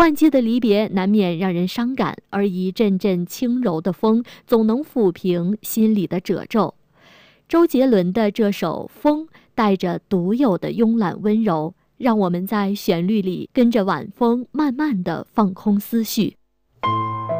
换季的离别难免让人伤感，而一阵阵轻柔的风总能抚平心里的褶皱。周杰伦的这首《风》带着独有的慵懒温柔，让我们在旋律里跟着晚风慢慢地放空思绪。